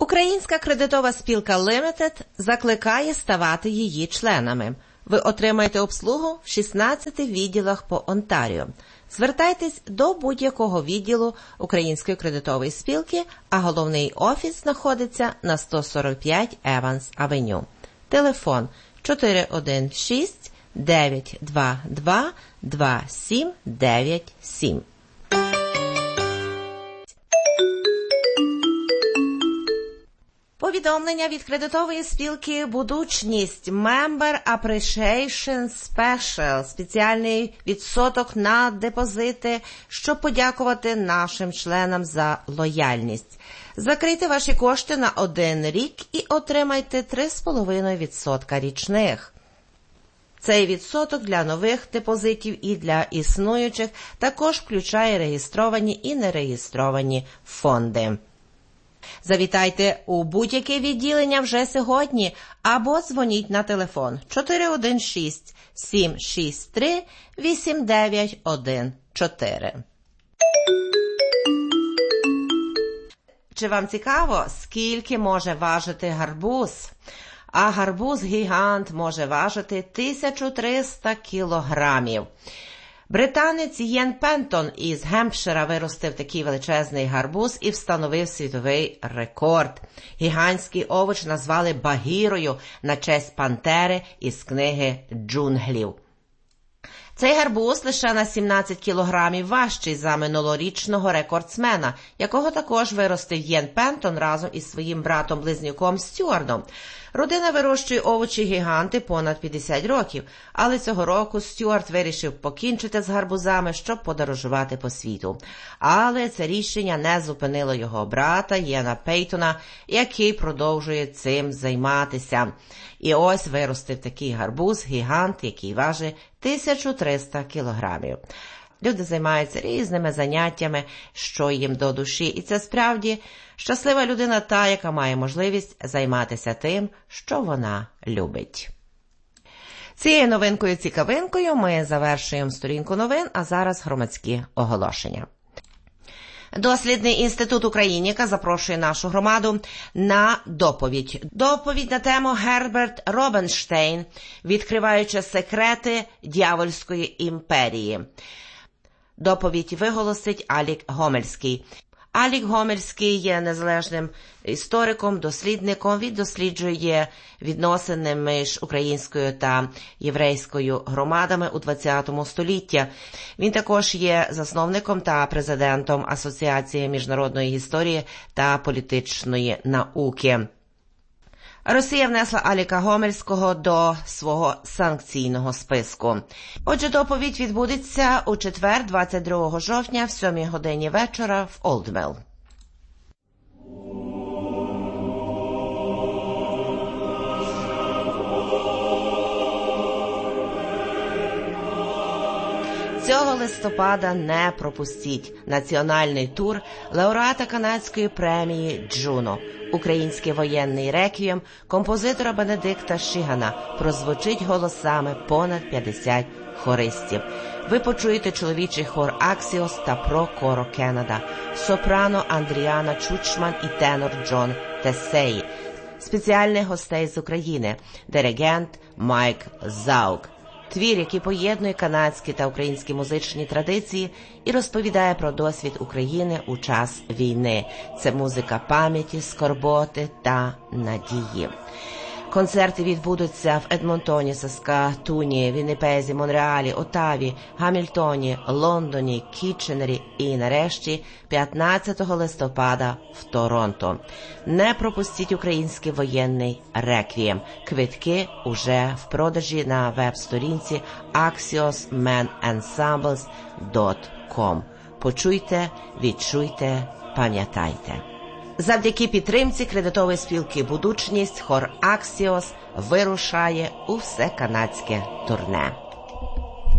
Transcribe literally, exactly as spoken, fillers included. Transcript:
Українська кредитова спілка Limited закликає ставати її членами. Ви отримаєте обслугу в шістнадцяти відділах по Онтаріо. Звертайтесь до будь-якого відділу Української кредитової спілки, а головний офіс знаходиться на сто сорок п'ять Еванс Авеню. Телефон чотири один шість дев'ять два два два сім дев'ять сім. Повідомлення від кредитової спілки «Будучність» Member Appreciation Special, спеціальний відсоток на депозити, щоб подякувати нашим членам за лояльність. Закрийте ваші кошти на один рік і отримайте три з половиною відсотка річних. Цей відсоток для нових депозитів і для існуючих також включає реєстровані і нереєстровані фонди. Завітайте у будь-яке відділення вже сьогодні або дзвоніть на телефон чотири один шість сім шість три вісім дев'ять один чотири. Чи вам цікаво, скільки може важити гарбуз? А гарбуз-гігант може важити тисячу триста кілограмів. Британець Єн Пентон із Гемпшира виростив такий величезний гарбуз і встановив світовий рекорд. Гігантський овоч назвали Багірою на честь пантери із книги «Джунглів». Цей гарбуз лише на сімнадцять кілограмів важчий за минулорічного рекордсмена, якого також виростив Єн Пентон разом із своїм братом-близнюком Стюартом. Родина вирощує овочі-гіганти понад п'ятдесят років, але цього року Стюарт вирішив покінчити з гарбузами, щоб подорожувати по світу. Але це рішення не зупинило його брата Єна Пейтона, який продовжує цим займатися. І ось виростив такий гарбуз-гігант, який важить тисячу триста кілограмів. Люди займаються різними заняттями, що їм до душі, і це справді щаслива людина та, яка має можливість займатися тим, що вона любить. Цією новинкою-цікавинкою ми завершуємо сторінку новин, а зараз громадські оголошення. Дослідний інститут Україніка запрошує нашу громаду на доповідь. Доповідь на тему «Герберт Робенштейн. Відкриваючи секрети дьявольської імперії». Доповідь виголосить Алік Гомельський. Алік Гомельський є незалежним істориком, дослідником. Він досліджує відносини між українською та єврейською громадами у ХХ столітті. Він також є засновником та президентом Асоціації міжнародної історії та політичної науки. Росія внесла Аліка Гомельського до свого санкційного списку. Отже, доповідь відбудеться у четвер, двадцять другого жовтня, в сьомій годині вечора в Олдмел. Цього листопада не пропустіть національний тур лауреата канадської премії «Джуно». Український воєнний реквієм композитора Бенедикта Шигана прозвучить голосами понад п'ятдесят хористів. Ви почуєте чоловічий хор «Аксіос» та «Про-Коро Кеннеда», сопрано Андріана Чучман і тенор Джон Тесеї, спеціальних гостей з України, диригент Майк Заук. Твір, який поєднує канадські та українські музичні традиції і розповідає про досвід України у час війни. Це музика пам'яті, скорботи та надії. Концерти відбудуться в Едмонтоні, Саскатуні, Вінніпезі, Монреалі, Отаві, Гамільтоні, Лондоні, Кітченері і, нарешті, п'ятнадцятого листопада в Торонто. Не пропустіть український воєнний реквієм. Квитки уже в продажі на веб-сторінці аксіос мен енсамблс крапка ком. Почуйте, відчуйте, пам'ятайте. Завдяки підтримці кредитової спілки «Будучність» хор «Аксіос» вирушає у всеканадське турне.